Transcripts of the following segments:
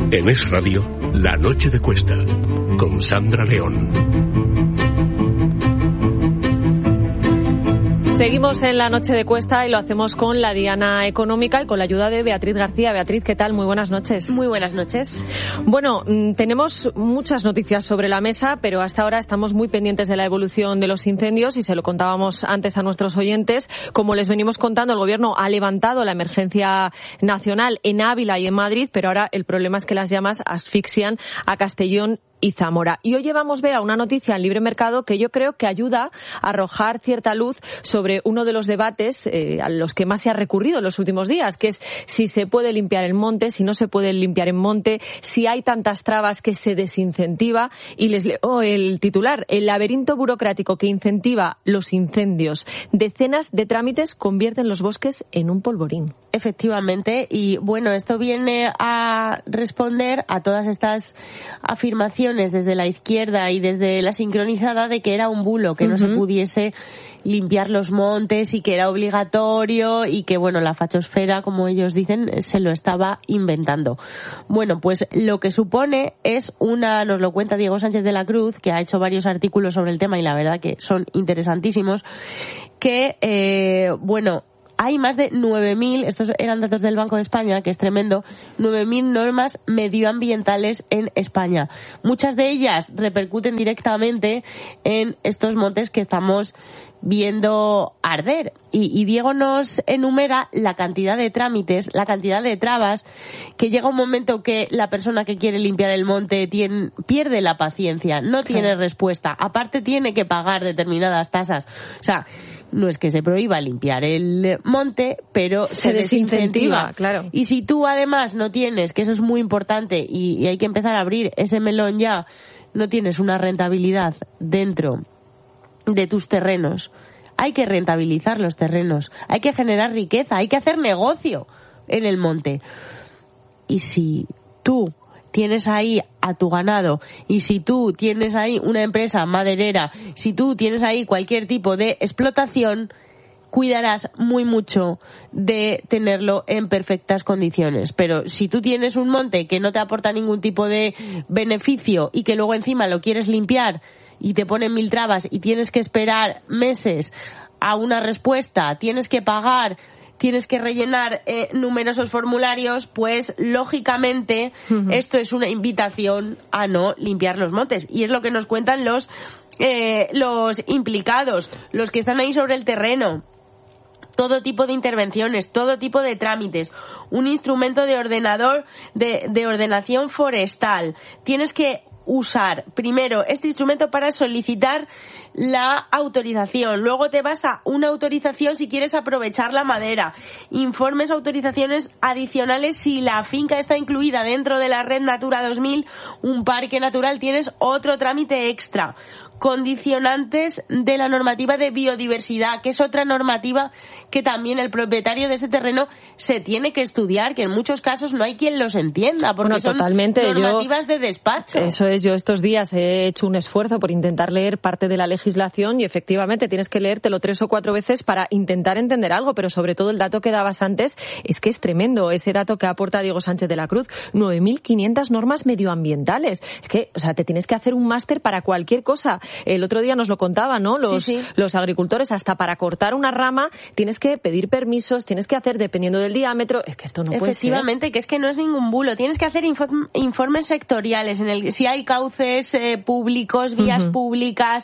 En Es Radio, La Noche de Cuesta, con Sandra León. Seguimos en La Noche de Cuesta y lo hacemos con la Diana Económica y con la ayuda de Beatriz García. Beatriz, ¿qué tal? Muy buenas noches. Muy buenas noches. Bueno, tenemos muchas noticias sobre la mesa, pero hasta ahora estamos muy pendientes de la evolución de los incendios y se lo contábamos antes a nuestros oyentes. Como les venimos contando, el Gobierno ha levantado la emergencia nacional en Ávila y en Madrid, pero ahora el problema es que las llamas asfixian a Castellón y Zamora. Y hoy llevamos, Bea, una noticia en Libre Mercado que yo creo que ayuda a arrojar cierta luz sobre uno de los debates a los que más se ha recurrido en los últimos días, que es si se puede limpiar el monte, si no se puede limpiar en monte, si hay tantas trabas que se desincentiva. Y les leo el titular: el laberinto burocrático que incentiva los incendios. Decenas de trámites convierten los bosques en un polvorín. Efectivamente, y bueno, esto viene a responder a todas estas afirmaciones desde la izquierda y desde la sincronizada de que era un bulo, que no se pudiese limpiar los montes y que era obligatorio y que, bueno, la fachosfera, como ellos dicen, se lo estaba inventando. Bueno, pues lo que supone es nos lo cuenta Diego Sánchez de la Cruz, que ha hecho varios artículos sobre el tema y la verdad que son interesantísimos, que, hay más de 9.000, estos eran datos del Banco de España, que es tremendo, 9.000 normas medioambientales en España. Muchas de ellas repercuten directamente en estos montes que estamos viendo arder. Y Diego nos enumera la cantidad de trámites, la cantidad de trabas, que llega un momento que la persona que quiere limpiar el monte pierde la paciencia, no tiene respuesta. Aparte tiene que pagar determinadas tasas. O sea, no es que se prohíba limpiar el monte, pero se desincentiva. Claro. Y si tú además no tienes, que eso es muy importante y hay que empezar a abrir ese melón ya, no tienes una rentabilidad dentro de tus terrenos, hay que rentabilizar los terrenos, hay que generar riqueza, hay que hacer negocio en el monte. Y si tú tienes ahí a tu ganado, y si tú tienes ahí una empresa maderera, si tú tienes ahí cualquier tipo de explotación, cuidarás muy mucho de tenerlo en perfectas condiciones. Pero si tú tienes un monte que no te aporta ningún tipo de beneficio y que luego encima lo quieres limpiar y te ponen 1000 trabas y tienes que esperar meses a una respuesta, tienes que pagar, tienes que rellenar numerosos formularios, pues lógicamente esto es una invitación a no limpiar los montes. Y es lo que nos cuentan los implicados, los que están ahí sobre el terreno. Todo tipo de intervenciones, todo tipo de trámites, un instrumento de ordenación forestal. Tienes que usar primero este instrumento para solicitar la autorización, luego te vas a una autorización si quieres aprovechar la madera, informes, autorizaciones adicionales si la finca está incluida dentro de la red Natura 2000, un parque natural, tienes otro trámite extra, condicionantes de la normativa de biodiversidad, que es otra normativa que también el propietario de ese terreno se tiene que estudiar, que en muchos casos no hay quien los entienda, porque son normativas de despacho. Eso es, yo estos días he hecho un esfuerzo por intentar leer parte de la legislación y efectivamente tienes que leértelo 3 o 4 veces para intentar entender algo, pero sobre todo el dato que dabas antes es que es tremendo, ese dato que aporta Diego Sánchez de la Cruz, 9.500 normas medioambientales. Es que, o sea, te tienes que hacer un máster para cualquier cosa. El otro día nos lo contaba, ¿no? Los agricultores, hasta para cortar una rama tienes que pedir permisos, tienes que hacer dependiendo del diámetro. Es que esto no puede ser. Efectivamente, que es que no es ningún bulo. Tienes que hacer informes sectoriales si hay cauces públicos, vías públicas,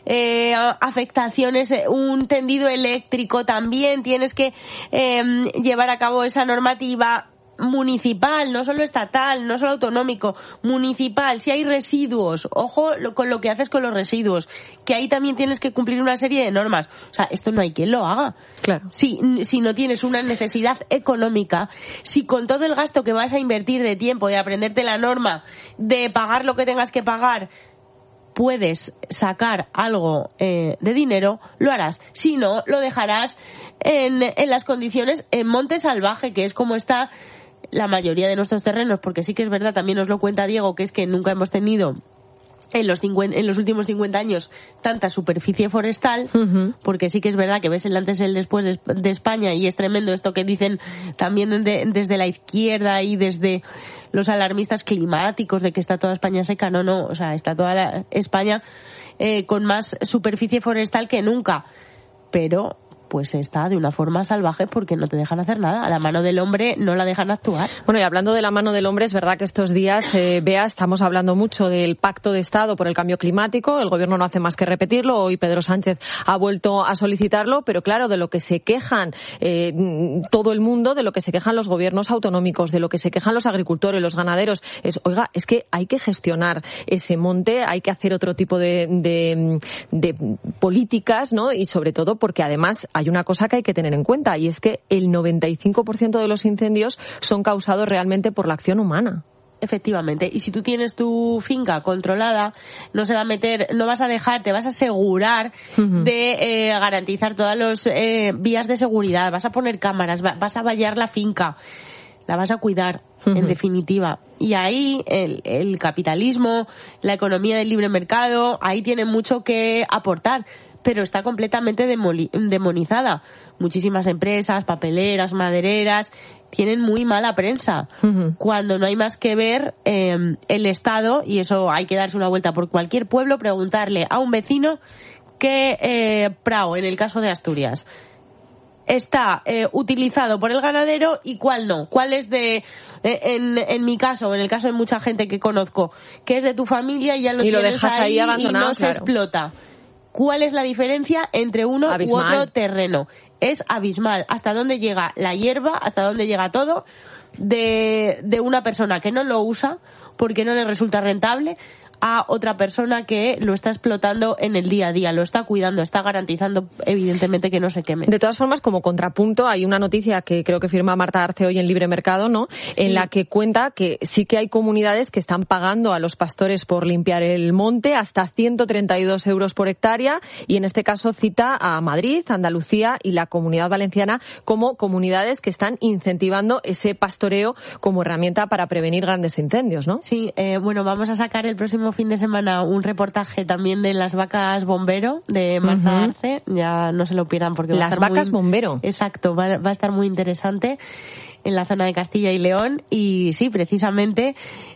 afectaciones, un tendido eléctrico, también tienes que llevar a cabo esa normativa municipal, no solo estatal, no solo autonómico, municipal. Si hay residuos, ojo con lo que haces con los residuos, que ahí también tienes que cumplir una serie de normas. O sea, esto no hay quien lo haga. Claro. Si no tienes una necesidad económica, si con todo el gasto que vas a invertir de tiempo, de aprenderte la norma, de pagar lo que tengas que pagar, puedes sacar algo de dinero, lo harás. Si no, lo dejarás en las condiciones en monte salvaje, que es como está la mayoría de nuestros terrenos, porque sí que es verdad, también nos lo cuenta Diego, que es que nunca hemos tenido en los últimos 50 años tanta superficie forestal, porque sí que es verdad que ves el antes y el después de España, y es tremendo esto que dicen también desde la izquierda y desde los alarmistas climáticos de que está toda España seca. No, o sea, está toda España con más superficie forestal que nunca, pero pues está de una forma salvaje porque no te dejan hacer nada. A la mano del hombre no la dejan actuar. Bueno, y hablando de la mano del hombre, es verdad que estos días, Bea, estamos hablando mucho del Pacto de Estado por el Cambio Climático. El Gobierno no hace más que repetirlo. Hoy Pedro Sánchez ha vuelto a solicitarlo, pero claro, de lo que se quejan todo el mundo, de lo que se quejan los gobiernos autonómicos, de lo que se quejan los agricultores, los ganaderos, es que hay que gestionar ese monte, hay que hacer otro tipo de políticas, ¿no? Y sobre todo porque además hay una cosa que hay que tener en cuenta, y es que el 95% de los incendios son causados realmente por la acción humana. Efectivamente, y si tú tienes tu finca controlada, no se va a meter, no vas a dejar, te vas a asegurar de garantizar todas las vías de seguridad, vas a poner cámaras, vas a vallar la finca, la vas a cuidar, en definitiva. Y ahí el capitalismo, la economía del libre mercado, ahí tiene mucho que aportar, pero está completamente demonizada. Muchísimas empresas, papeleras, madereras, tienen muy mala prensa, cuando no hay más que ver el Estado, y eso hay que darse una vuelta por cualquier pueblo, preguntarle a un vecino qué prao, en el caso de Asturias, está utilizado por el ganadero y cuál no, cuál es de... En mi caso, en el caso de mucha gente que conozco, que es de tu familia y ya lo tienes dejas ahí abandonado, y no se explota. ¿Cuál es la diferencia entre uno u otro terreno? Es abismal. Hasta dónde llega la hierba, hasta dónde llega todo de una persona que no lo usa porque no le resulta rentable, a otra persona que lo está explotando en el día a día, lo está cuidando, está garantizando evidentemente que no se queme. De todas formas, como contrapunto, hay una noticia que creo que firma Marta Arce hoy en Libre Mercado, ¿no? En la que cuenta que sí que hay comunidades que están pagando a los pastores por limpiar el monte hasta 132 euros por hectárea, y en este caso cita a Madrid, Andalucía y la Comunidad Valenciana como comunidades que están incentivando ese pastoreo como herramienta para prevenir grandes incendios, ¿no? Sí, bueno, vamos a sacar el próximo fin de semana un reportaje también de las vacas bombero de Marta Arce, ya no se lo pierdan porque va a estar vacas bombero. Exacto, va a estar muy interesante en la zona de Castilla y León, y sí, precisamente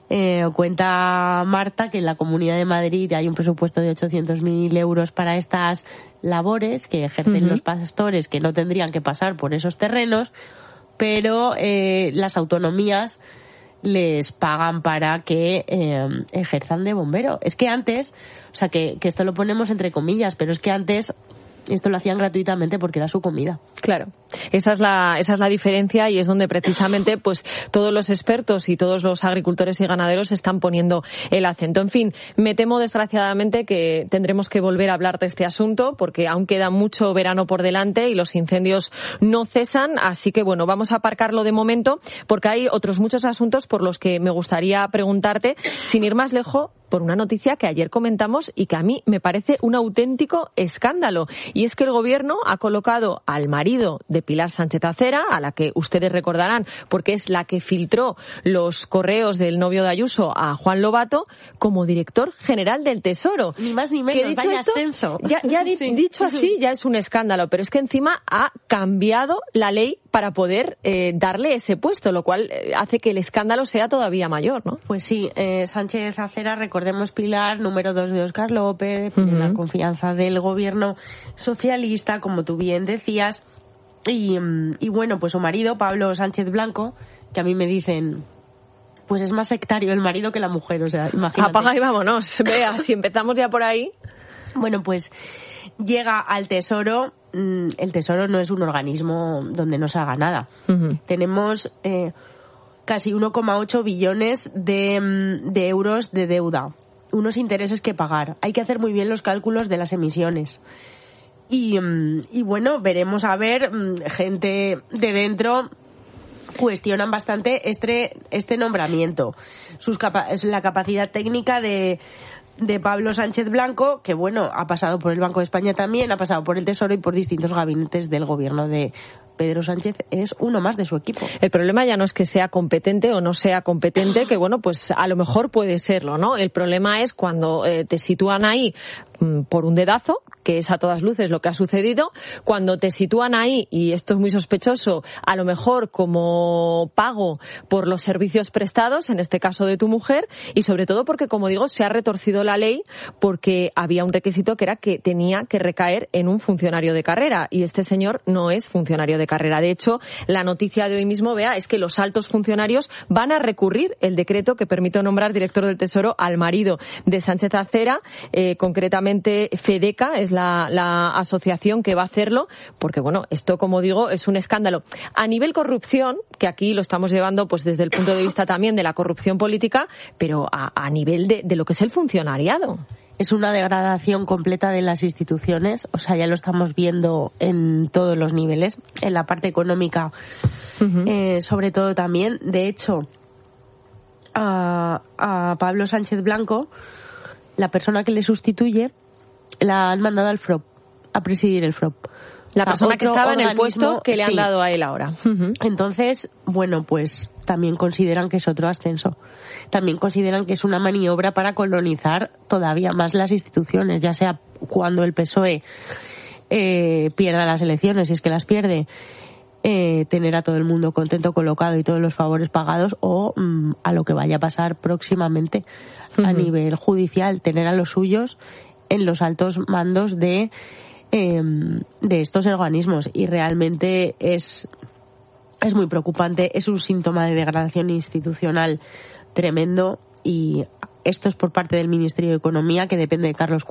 cuenta Marta que en la Comunidad de Madrid hay un presupuesto de 800.000 euros para estas labores que ejercen los pastores, que no tendrían que pasar por esos terrenos, pero las autonomías les pagan para que ejerzan de bombero. Es que antes, o sea, que esto lo ponemos entre comillas, pero es que antes esto lo hacían gratuitamente porque era su comida. Claro, esa es la diferencia, y es donde precisamente pues todos los expertos y todos los agricultores y ganaderos están poniendo el acento. En fin, me temo desgraciadamente que tendremos que volver a hablar de este asunto porque aún queda mucho verano por delante y los incendios no cesan, así que bueno, vamos a aparcarlo de momento porque hay otros muchos asuntos por los que me gustaría preguntarte, sin ir más lejos, por una noticia que ayer comentamos y que a mí me parece un auténtico escándalo. Y es que el Gobierno ha colocado al marido de Pilar Sánchez Acera, a la que ustedes recordarán porque es la que filtró los correos del novio de Ayuso a Juan Lobato, como director general del Tesoro. Ni más ni menos, dicho vaya esto, ascenso. Ya sí. Dicho así, ya es un escándalo, pero es que encima ha cambiado la ley para poder darle ese puesto, lo cual hace que el escándalo sea todavía mayor, ¿no? Pues sí, Sánchez Acera, recordemos, Pilar, número 2 de Óscar López, de la confianza del gobierno socialista, como tú bien decías, y bueno, pues su marido, Pablo Sánchez Blanco, que a mí me dicen, pues es más sectario el marido que la mujer, o sea, imagínate. Apaga y vámonos, vea, si empezamos ya por ahí. Bueno, pues llega al Tesoro. El Tesoro no es un organismo donde no se haga nada. Tenemos casi 1,8 billones de euros de deuda, unos intereses que pagar. Hay que hacer muy bien los cálculos de las emisiones. Y bueno, veremos a ver, gente de dentro cuestionan bastante este nombramiento. La capacidad técnica de Pablo Sánchez Blanco, que bueno, ha pasado por el Banco de España también, ha pasado por el Tesoro y por distintos gabinetes del gobierno de Pedro Sánchez, es uno más de su equipo. El problema ya no es que sea competente o no sea competente, que bueno, pues a lo mejor puede serlo, ¿no? El problema es cuando te sitúan ahí por un dedazo, que es a todas luces lo que ha sucedido, cuando te sitúan ahí, y esto es muy sospechoso, a lo mejor como pago por los servicios prestados, en este caso de tu mujer, y sobre todo porque, como digo, se ha retorcido la ley porque había un requisito que era que tenía que recaer en un funcionario de carrera, y este señor no es funcionario de carrera. De hecho, la noticia de hoy mismo, Bea, es que los altos funcionarios van a recurrir el decreto que permite nombrar director del Tesoro al marido de Sánchez Acera, concretamente FEDECA es la asociación que va a hacerlo, porque bueno, esto, como digo, es un escándalo. A nivel corrupción, que aquí lo estamos llevando pues desde el punto de vista también de la corrupción política, pero a nivel de lo que es el funcionariado. Es una degradación completa de las instituciones, o sea, ya lo estamos viendo en todos los niveles, en la parte económica, sobre todo también. De hecho, a Pablo Sánchez Blanco, la persona que le sustituye, la han mandado al FROP, a presidir el FROP. La persona que estaba en el puesto que le han dado a él ahora. Entonces, bueno, pues también consideran que es otro ascenso. También consideran que es una maniobra para colonizar todavía más las instituciones, ya sea cuando el PSOE pierda las elecciones, si es que las pierde, tener a todo el mundo contento, colocado y todos los favores pagados, o a lo que vaya a pasar próximamente a nivel judicial, tener a los suyos en los altos mandos de estos organismos. Y realmente es muy preocupante, es un síntoma de degradación institucional tremendo, y esto es por parte del Ministerio de Economía, que depende de Carlos